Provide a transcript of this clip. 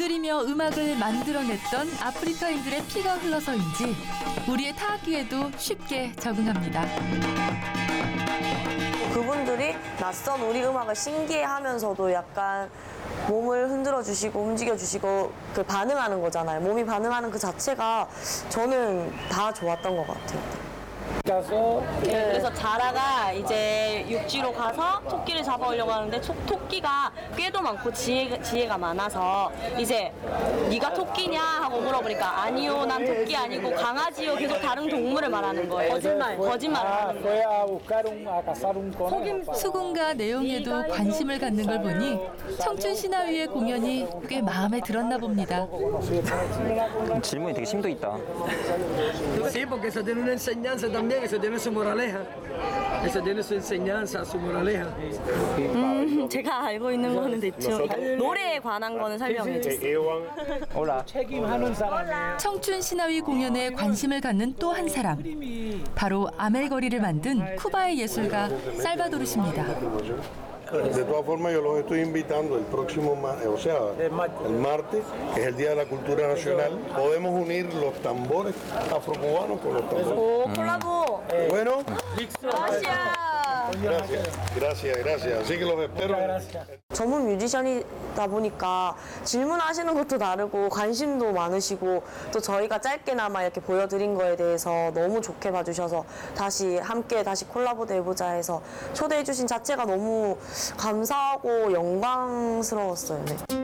공들이며 음악을 만들어냈던 아프리카인들의 피가 흘러서인지 우리의 타악기에도 쉽게 적응합니다. 그분들이 낯선 우리 음악을 신기해하면서도 약간 몸을 흔들어 주시고 움직여 주시고 그 반응하는 거잖아요. 몸이 반응하는 그 자체가 저는 다 좋았던 것 같아요. 그래서 자라가 이제 육지로 가서 토끼를 잡아오려고 하는데 토끼가 꾀도 많고 지혜가 많아서 이제 네가 토끼냐 하고 물어보니까 아니요, 난 토끼 아니고 강아지요. 계속 다른 동물을 말하는 거예요. 거짓말을 하는 거예요. 수군가 내용에도 관심을 갖는 걸 보니 청춘 신화위의 공연이 꽤 마음에 들었나 봅니다. 질문이 되게 심도 있다. Sí, porque eso tiene una enseñanza también, eso tiene su moraleja. Eso tiene su enseñanza, su moraleja. 제가 알고 있는 거는 대충 노래에 관한 거는 설명해 주세요. 책임하는 사람이에요. 청춘 신화위 공연에 관심을 갖는 또 한 사람. 바로 아멜거리를 만든 쿠바의 예술가 살바도르십니다. De todas formas, yo los estoy invitando el próximo, o sea, el martes, que es el Día de la Cultura Nacional. Podemos unir los tambores afrocubanos con los tambores. 오, 콜라보. Bueno, gracias. gracias. Así que los espero. 전문 뮤지션이다 보니까 질문하시는 것도 다르고 관심도 많으시고 또 저희가 짧게나마 이렇게 보여드린 거에 대해서 너무 좋게 봐주셔서 다시 콜라보도 해보자 해서 초대해 주신 자체가 너무 감사하고 영광스러웠어요. 네.